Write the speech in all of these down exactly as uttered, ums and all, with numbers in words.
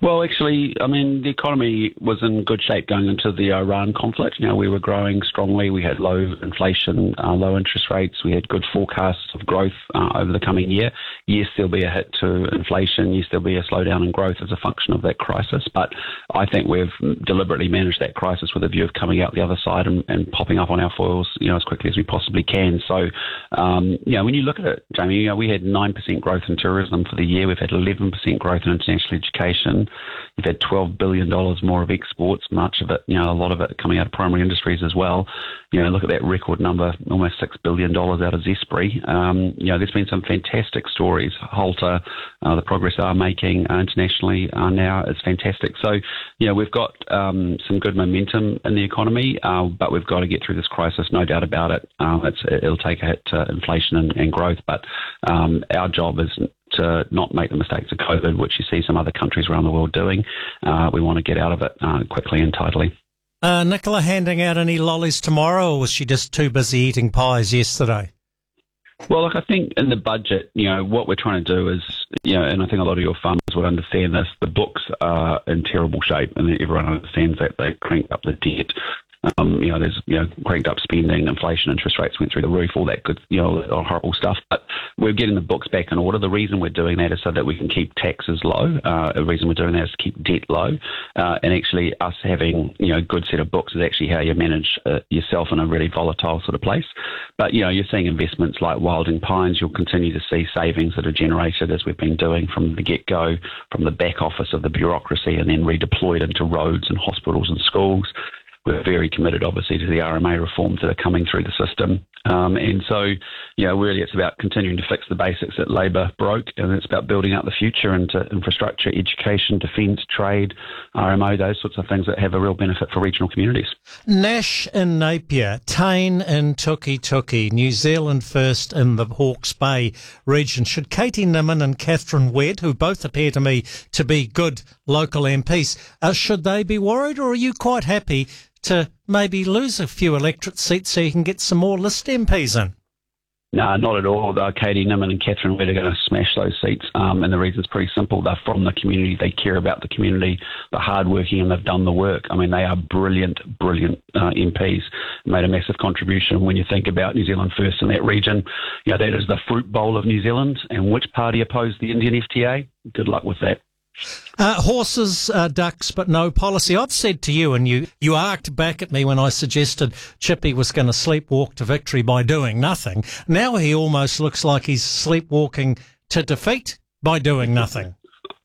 Well, actually, I mean, the economy was in good shape going into the Iran conflict. You know, we were growing strongly. We had low inflation, uh, low interest rates. We had good forecasts of growth uh, over the coming year. Yes, there'll be a hit to inflation. Yes, there'll be a slowdown in growth as a function of that crisis. But I think we've deliberately managed that crisis with a view of coming out the other side and, and popping up on our foils, you know, as quickly as we possibly can. So, um, you know, when you look at it, Jamie, you know, we had nine percent growth in tourism for the year. We've had eleven percent growth in international education. You've had twelve billion dollars more of exports, much of it, you know, a lot of it coming out of primary industries as well. You know, look at that record number, almost six billion dollars out of Zespri. Um, you know, there's been some fantastic stories. Halter, uh, the progress they're making uh, internationally uh, now is fantastic. So, you know, we've got um, some good momentum in the economy, uh, but we've got to get through this crisis, no doubt about it. Uh, it's, it'll take a hit to inflation and, and growth, but um, our job is to not make the mistakes of COVID, which you see some other countries around the world doing. Uh, we want to get out of it uh, quickly and tidily. Uh, Nicola handing out any lollies tomorrow, or was she just too busy eating pies yesterday? Well, look, I think in the budget, you know, what we're trying to do is, you know, and I think a lot of your farmers would understand this, the books are in terrible shape, and everyone understands that. They cranked up the debt. Um, you know, there's, you know, cranked up spending, inflation, interest rates went through the roof, all that good, you know, horrible stuff. But we're getting the books back in order. The reason we're doing that is so that we can keep taxes low. Uh, the reason we're doing that is to keep debt low. Uh, and actually us having, you know, a good set of books is actually how you manage uh, yourself in a really volatile sort of place. But, you know, you're seeing investments like Wilding Pines. You'll continue to see savings that are generated as we've been doing from the get-go, from the back office of the bureaucracy, and then redeployed into roads and hospitals and schools. We're very committed, obviously, to the R M A reforms that are coming through the system. Um, and so, you know, really it's about continuing to fix the basics that Labor broke, and it's about building out the future into infrastructure, education, defence, trade, R M O, those sorts of things that have a real benefit for regional communities. Nash in Napier, Tain in Tukituki, New Zealand First in the Hawke's Bay region. Should Katie Nimmin and Catherine Wedd, who both appear to me to be good local M Ps, uh, should they be worried, or are you quite happy to maybe lose a few electorate seats so you can get some more list M Ps in? No, not at all. Uh, Katie Nimmin and Catherine Wedd are going to smash those seats. Um, and the reason's pretty simple. They're from the community. They care about the community. They're hardworking and they've done the work. I mean, they are brilliant, brilliant uh, M Ps. Made a massive contribution when you think about New Zealand First in that region. You know, that is the fruit bowl of New Zealand. And which party opposed the Indian F T A? Good luck with that. Uh, horses, uh, ducks, but no policy. I've said to you, and you, you arced back at me when I suggested Chippy was going to sleepwalk to victory by doing nothing. Now he almost looks like he's sleepwalking to defeat by doing nothing.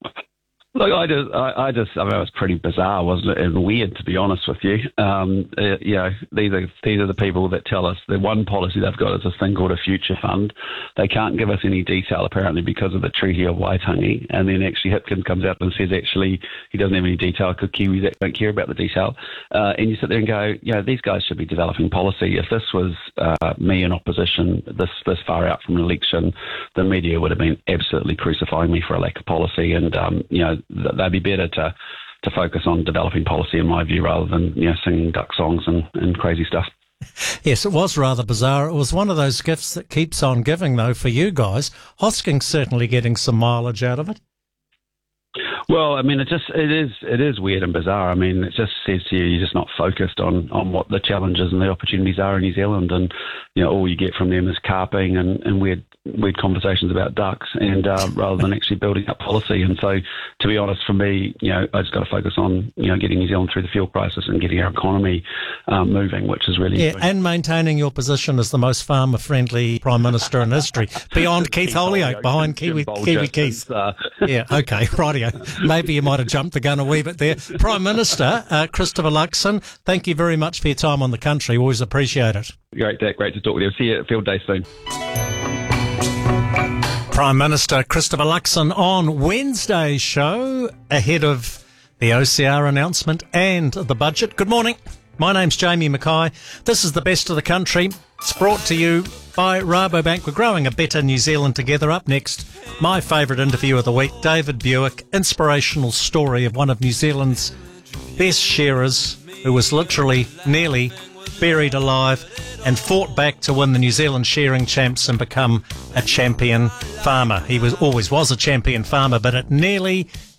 Look, I just, I, I just, I mean, it was pretty bizarre, wasn't it? And weird, to be honest with you. Um, uh, you know, these are these are the people that tell us the one policy they've got is this thing called a future fund. They can't give us any detail, apparently, because of the Treaty of Waitangi. And then actually Hipkins comes out and says, actually, he doesn't have any detail because Kiwis don't care about the detail. Uh, and you sit there and go, you know, these guys should be developing policy. If this was uh, me in opposition, this this far out from an election, the media would have been absolutely crucifying me for a lack of policy. And um, you know. They'd be better to to focus on developing policy, in my view, rather than, you know, singing duck songs and, and crazy stuff. Yes, it was rather bizarre. It was one of those gifts that keeps on giving, though, for you guys. Hosking's certainly getting some mileage out of it. Well, I mean, it just it is it is weird and bizarre. I mean, it just says to you you're just not focused on, on what the challenges and the opportunities are in New Zealand, and you know all you get from them is carping and, and weird weird conversations about ducks, and uh, rather than actually building up policy. And so, to be honest, for me, you know, I just got to focus on you know getting New Zealand through the fuel crisis and getting our economy um, moving, which is really yeah, important. And maintaining your position as the most farmer friendly Prime Minister in history, beyond Keith Holyoake, behind Kiwi Kiwi Keith. Uh, yeah, okay, rightio. Maybe you might have jumped the gun a wee bit there. Prime Minister uh, Christopher Luxon, thank you very much for your time on the country. Always appreciate it. Great, great to talk with you. See you at Field Day soon. Prime Minister Christopher Luxon on Wednesday's show ahead of the O C R announcement and the budget. Good morning. My name's Jamie Mackay. This is the Best of the Country. It's brought to you by Rabobank. We're growing a better New Zealand together. Up next, my favourite interview of the week, David Buick, inspirational story of one of New Zealand's best shearers who was literally nearly buried alive and fought back to win the New Zealand shearing champs and become a champion farmer. He was always was a champion farmer, but at nearly